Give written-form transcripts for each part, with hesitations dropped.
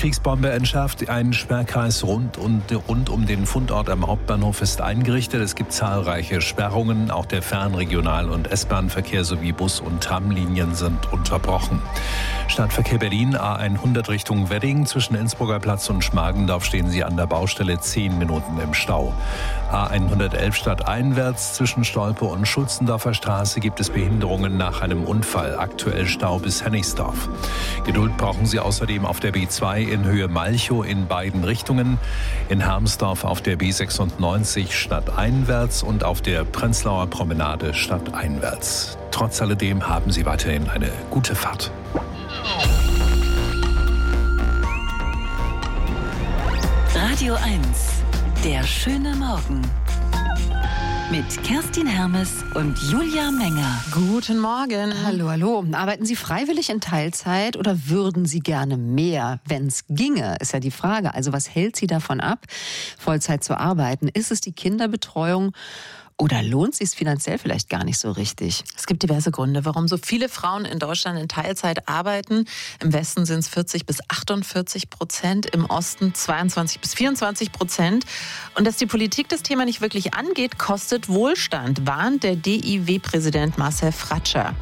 Kriegsbombe entschärft. Ein Sperrkreis rund um den Fundort am Hauptbahnhof ist eingerichtet. Es gibt zahlreiche Sperrungen. Auch der Fernregional- und S-Bahn-Verkehr sowie Bus- und Tramlinien sind unterbrochen. Stadtverkehr Berlin, A100 Richtung Wedding. Zwischen Innsbrucker Platz und Schmargendorf stehen Sie an der Baustelle 10 Minuten im Stau. A111 stadteinwärts zwischen Stolpe und Schulzendorfer Straße gibt es Behinderungen nach einem Unfall. Aktuell Stau bis Hennigsdorf. Geduld brauchen Sie außerdem auf der B2 in Höhe Malchow in beiden Richtungen. In Hermsdorf auf der B96 stadteinwärts und auf der Prenzlauer Promenade stadteinwärts. Trotz alledem haben Sie weiterhin eine gute Fahrt. Radio 1, der schöne Morgen. Mit Kerstin Hermes und Julia Menger. Guten Morgen. Hallo, hallo. Arbeiten Sie freiwillig in Teilzeit oder würden Sie gerne mehr, wenn es ginge, ist ja die Frage. Also was hält Sie davon ab, Vollzeit zu arbeiten? Ist es die Kinderbetreuung? Oder lohnt es sich finanziell vielleicht gar nicht so richtig? Es gibt diverse Gründe, warum so viele Frauen in Deutschland in Teilzeit arbeiten. Im Westen sind es 40-48%, im Osten 22-24%. Und dass die Politik das Thema nicht wirklich angeht, kostet Wohlstand, warnt der DIW-Präsident Marcel Fratscher.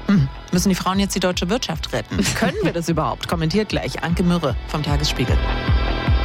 Müssen die Frauen jetzt die deutsche Wirtschaft retten? Können wir das überhaupt? Kommentiert gleich Anke Mürre vom Tagesspiegel.